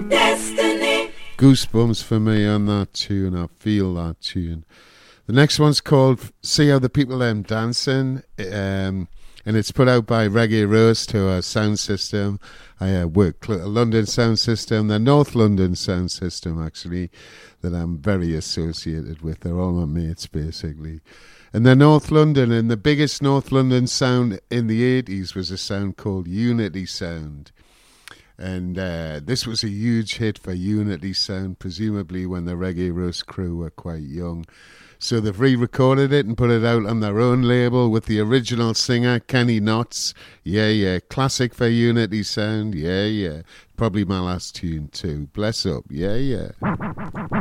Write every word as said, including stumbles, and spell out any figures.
Destiny. Goosebumps for me on that tune. I feel that tune. The next one's called See How the People Them Dancing, um, and it's put out by Reggae Roast to a sound system. I uh, work a London sound system, the North London sound system actually, that I'm very associated with. They're all my mates basically. And the North London, and the biggest North London sound in the eighties was a sound called Unity Sound. And uh, this was a huge hit for Unity Sound, presumably when the Reggae Roast crew were quite young. So they've re-recorded it and put it out on their own label with the original singer, Kenny Knotts. Yeah, yeah. Classic for Unity Sound. Yeah, yeah. Probably my last tune too. Bless up. Yeah, yeah.